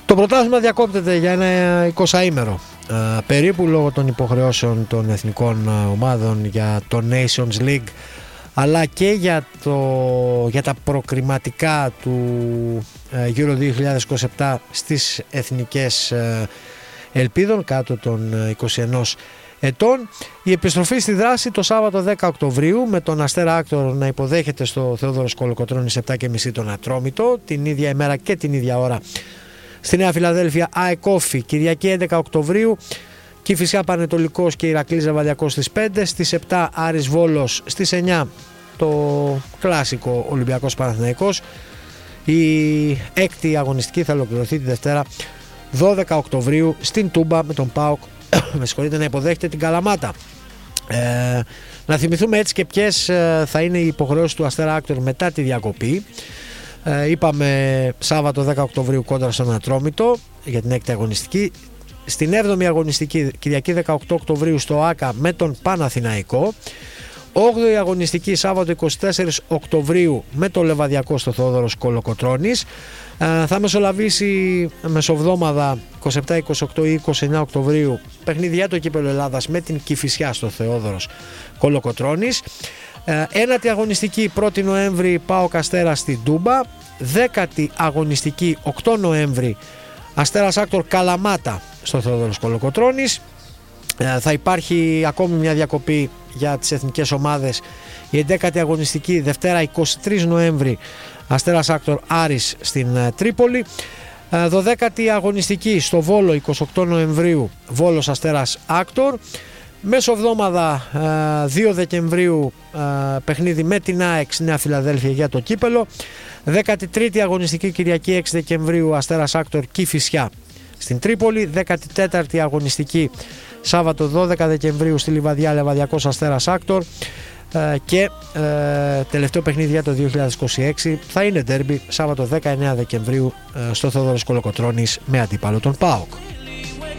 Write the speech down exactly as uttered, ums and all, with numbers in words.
Το πρωτάθλημα διακόπτεται για ένα εικοσαήμερο ε, περίπου λόγω των υποχρεώσεων των εθνικών ομάδων για το Nations League, αλλά και για, το, για τα προκριματικά του Euro δύο χιλιάδες είκοσι επτά στις εθνικές ε, ελπίδων κάτω των είκοσι ενός ετών. Η επιστροφή στη δράση το Σάββατο δέκα Οκτωβρίου, με τον Αστέρα Άκτορ να υποδέχεται στο Θεόδωρος Κολοκοτρώνης επτά και μισή τον Ατρόμητο, την ίδια ημέρα και την ίδια ώρα στη Νέα Φιλαδέλφια ΑΕΚ Όφη. Κυριακή έντεκα Οκτωβρίου, Κηφισιά Πανετολικός και Ηρακλής Ζεβαδιακός στις πέντε, στις επτά Άρης Βόλος, στις εννιά το κλασικό Ολυμπιακός Παναθηναϊκός. Η έκτη αγωνιστική θα ολοκληρωθεί τη Δευτέρα δώδεκα Οκτωβρίου στην Τούμπα, με τον ΠΑΟΚ με συγχωρείτε να υποδέχεται την Καλαμάτα. Ε, να θυμηθούμε έτσι και ποιες θα είναι οι υποχρεώσεις του Αστέρα Άκτορ μετά τη διακοπή. Ε, είπαμε Σάββατο δέκα Οκτωβρίου κόντρα στον Ατρόμητο για την έκτη αγωνιστική. Στην έβδομη αγωνιστική Κυριακή δεκαοκτώ Οκτωβρίου στο ΆΚΑ με τον Παναθηναϊκό. όγδοη αγωνιστική Σάββατο είκοσι τέσσερις Οκτωβρίου με το Λεβαδιακό στο Θεόδωρος Κολοκοτρώνης. Ε, θα μεσολαβήσει μεσοβδόμαδα είκοσι επτά, είκοσι οκτώ ή είκοσι εννέα Οκτωβρίου παιχνίδι για το κύπελλο Ελλάδας με την Κηφισιά στο Θεόδωρος Κολοκοτρώνης. Ε, ένατη αγωνιστική πρώτη Νοέμβρη ΠΑΟΚ Αστέρας στην Τούμπα. Δέκατη αγωνιστική οκτώ Νοέμβρη Αστέρας Άκτορ Καλαμάτα στο Θεόδωρος Κολοκοτρώνης. Ε, θα υπάρχει ακόμη μια διακοπή για τις εθνικές ομάδες. Η εντέκατη αγωνιστική Δευτέρα είκοσι τρεις Νοέμβρη Αστέρας Άκτορ Άρης στην ε, Τρίπολη. Ε, δωδέκατη αγωνιστική στο Βόλο είκοσι οκτώ Νοεμβρίου Βόλος Αστέρας Άκτορ. Μεσοβδόμαδα ε, δύο Δεκεμβρίου ε, παιχνίδι με την ΑΕΚ στη Νέα Φιλαδέλφια για το κύπελλο. δέκατη τρίτη αγωνιστική Κυριακή έξι Δεκεμβρίου Αστέρας Άκτορ Κηφισιά στην Τρίπολη. δέκατη τέταρτη αγωνιστική Σάββατο δώδεκα Δεκεμβρίου στη Λιβαδιά Λεβαδιακός Αστέρας Άκτορ. Ε, και ε, τελευταίο παιχνίδι για το δύο χιλιάδες είκοσι έξι θα είναι ντέρμπι Σάββατο δεκαεννέα Δεκεμβρίου ε, στο Θεόδωρος Κολοκοτρώνης με αντίπαλο τον ΠΑΟΚ.